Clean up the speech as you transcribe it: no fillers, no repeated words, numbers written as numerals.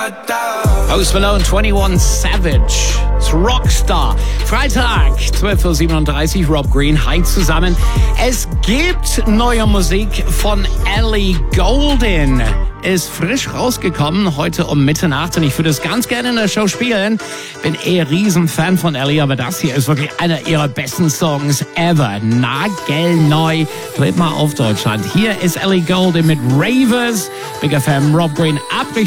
Post Malone, 21 Savage, Rockstar. Freitag, 12:37 Uhr, Rob Green, hi zusammen. Es gibt neue Musik von Ellie Goulding. Ist frisch rausgekommen, heute um Mitternacht, und ich würde es ganz gerne in der Show spielen. Bin Riesenfan von Ellie, aber das hier ist wirklich einer ihrer besten Songs ever. Nagelneu. Dreht mal auf Deutschland. Hier ist Ellie Goulding mit Ravers. Big FM, Rob Green, ab